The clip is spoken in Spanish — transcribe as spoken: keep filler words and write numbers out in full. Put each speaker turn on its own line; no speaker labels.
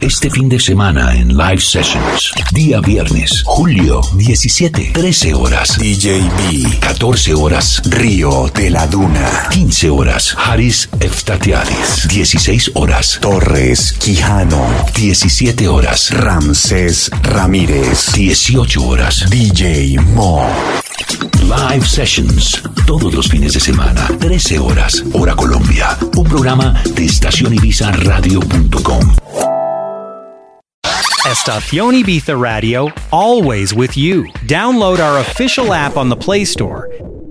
este fin de semana en Live Sessions. Día viernes, julio diecisiete, trece horas. D J B. catorce horas, Río de la Duna. quince horas, Haris Eftatiadis. dieciséis horas, Torres Quijano. diecisiete horas, Ramsés Ramírez. dieciocho horas, D J Mo. Live Sessions, todos los fines de semana, trece horas, hora Colombia. Un programa de estación ibiza radio punto com.
Estación Ibiza Radio, always with you. Download our official app on the Play Store